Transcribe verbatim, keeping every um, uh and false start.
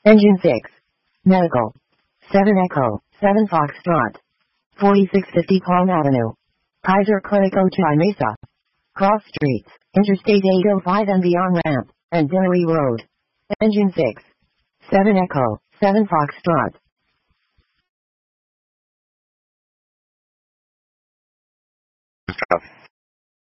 Engine six. Medical. seven Echo, seven Foxtrot. forty-six fifty Palm Avenue. Kaiser Clinic Ochai Mesa. Cross Streets, Interstate eight oh five and beyond ramp, and Dillery Road. Engine six. seven Echo, seven Foxtrot. Stuff.